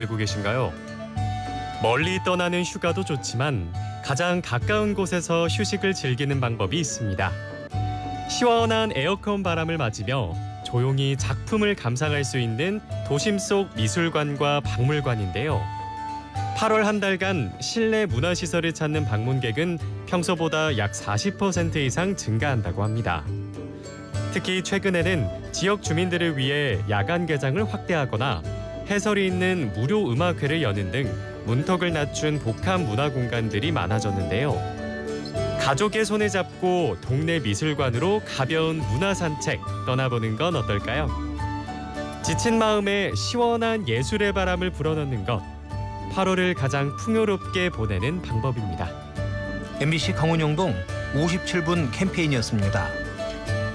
알고 계신가요? 멀리 떠나는 휴가도 좋지만 가장 가까운 곳에서 휴식을 즐기는 방법이 있습니다. 시원한 에어컨 바람을 맞으며 조용히 작품을 감상할 수 있는 도심 속 미술관과 박물관인데요. 8월 한 달간 실내 문화시설을 찾는 방문객은 평소보다 약 40% 이상 증가한다고 합니다. 특히 최근에는 지역 주민들을 위해 야간 개장을 확대하거나 해설이 있는 무료 음악회를 여는 등 문턱을 낮춘 복합 문화 공간들이 많아졌는데요. 가족의 손을 잡고 동네 미술관으로 가벼운 문화 산책 떠나보는 건 어떨까요? 지친 마음에 시원한 예술의 바람을 불어넣는 것, 8월을 가장 풍요롭게 보내는 방법입니다. MBC 강원영동 57분 캠페인이었습니다.